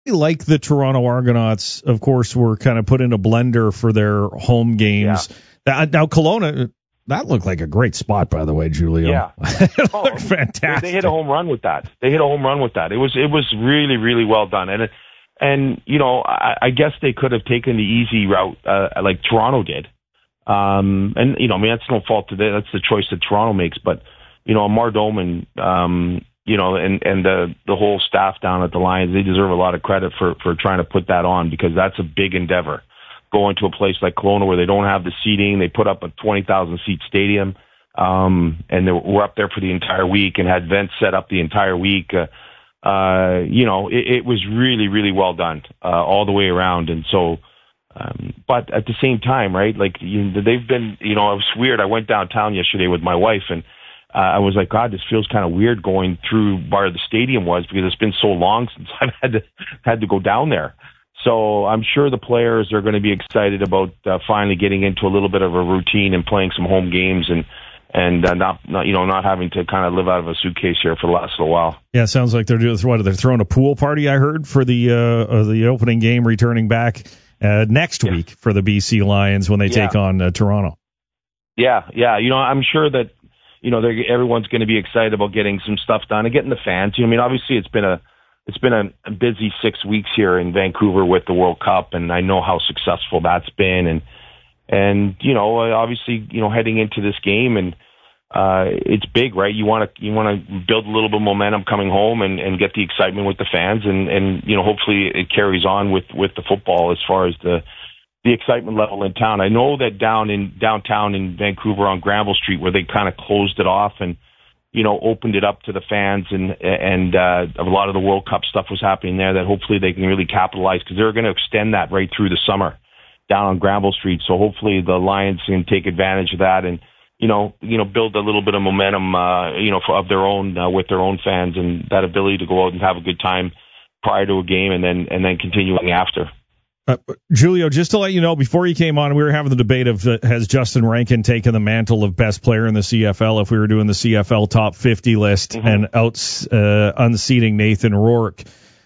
like the Toronto Argonauts, of course, were kind of put in a blender for their home games. Yeah. Now, Kelowna, that looked like a great spot, by the way, Julio. Yeah. It looked fantastic. They hit a home run with that. It was really, really well done. And you know, I guess they could have taken the easy route like Toronto did. And, you know, I mean, that's no fault to them. That's the choice that Toronto makes. But, you know, Amar Doman, you know, and the whole staff down at the Lions, they deserve a lot of credit for trying to put that on, because that's a big endeavor. Going to a place like Kelowna where they don't have the seating, they put up a 20,000-seat stadium, and they were up there for the entire week and had events set up the entire week. You know, it was really, really well done all the way around. And so, but at the same time, right, like they've been, you know, it was weird. I went downtown yesterday with my wife, and I was like, God, this feels kind of weird going through where the stadium was, because it's been so long since I've had to go down there. So I'm sure the players are going to be excited about finally getting into a little bit of a routine and playing some home games and not having to kind of live out of a suitcase here for the last little while. Yeah, sounds like they're doing what? They're throwing a pool party, I heard, for the opening game, returning back next week for the BC Lions when they take on Toronto. Yeah. You know, I'm sure that, you know, everyone's going to be excited about getting some stuff done and getting the fans. I mean, obviously it's been a busy 6 weeks here in Vancouver with the World Cup, and I know how successful that's been. And you know, obviously, you know, heading into this game, and it's big, right? You want to build a little bit of momentum coming home and get the excitement with the fans, and you know, hopefully it carries on with the football as far as the excitement level in town. I know that downtown in Vancouver on Granville Street, where they kind of closed it off and, you know, opened it up to the fans, and a lot of the World Cup stuff was happening there, that hopefully they can really capitalize, because they're going to extend that right through the summer down on Granville Street. So hopefully the Lions can take advantage of that and, you know, build a little bit of momentum, of their own, with their own fans, and that ability to go out and have a good time prior to a game and then continuing after. Julio, just to let you know, before you came on, we were having the debate of has Justin Rankin taken the mantle of best player in the CFL if we were doing the CFL top 50 list and unseating Nathan Rourke.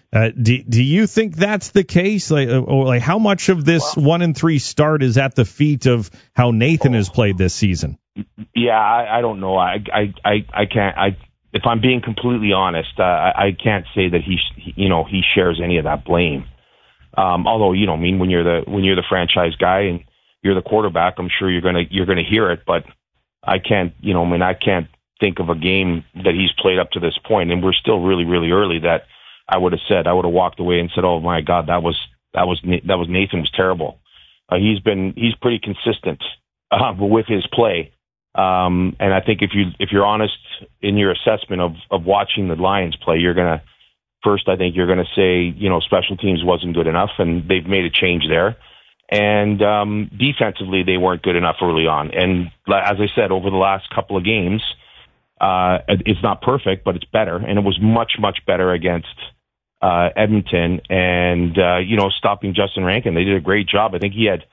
Do you think that's the case? Like how much of this 1-3 start is at the feet of how Nathan has played this season? Yeah, I don't know. I can't. If I'm being completely honest, I can't say that he shares any of that blame. Although, you know, I mean, when you're the franchise guy and you're the quarterback, I'm sure you're gonna hear it. But I can't, you know, I mean, I can't think of a game that he's played up to this point, and we're still really, really early, that I would have walked away and said, oh my God, that was Nathan was terrible. He's pretty consistent with his play, and I think if you're honest in your assessment of watching the Lions play, First, I think you're going to say, you know, special teams wasn't good enough, and they've made a change there. And defensively, they weren't good enough early on. And as I said, over the last couple of games, it's not perfect, but it's better. And it was much, much better against Edmonton and, stopping Justin Rankin. They did a great job. I think he had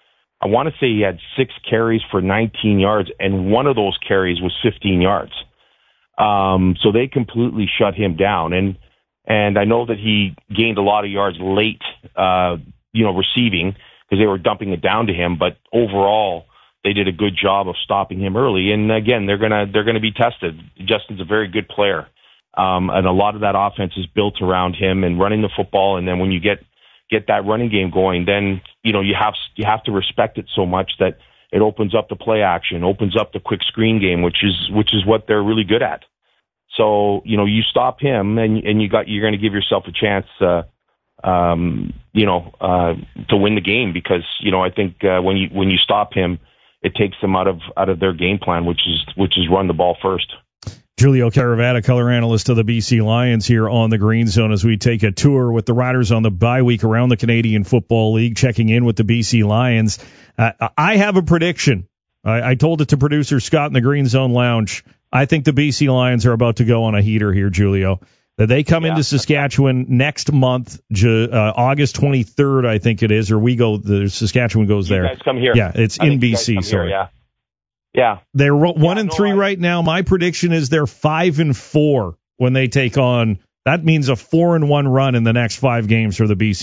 6 carries for 19 yards, and one of those carries was 15 yards. So they completely shut him down. And I know that he gained a lot of yards late, receiving, because they were dumping it down to him. But overall, they did a good job of stopping him early. And again, they're gonna be tested. Justin's a very good player, and a lot of that offense is built around him and running the football. And then when you get that running game going, then you have to respect it so much that it opens up the play action, opens up the quick screen game, which is what they're really good at. So, you stop him and you're going to give yourself a chance, to win the game, because, I think, when you stop him, it takes them out of their game plan, which is run the ball first. Julio Caravata, color analyst of the BC Lions, here on the Green Zone as we take a tour with the Riders on the bye week around the Canadian Football League, checking in with the BC Lions. I have a prediction. I told it to producer Scott in the Green Zone Lounge. I think the BC Lions are about to go on a heater here, Julio. That they come into Saskatchewan next month, August 23rd, I think it is, or Saskatchewan goes there. You guys come here. Yeah, it's in BC. Sorry. Yeah. They're 1-3 right now. My prediction is they're 5-4 when they take on That means a 4-1 run in the next 5 games for the BC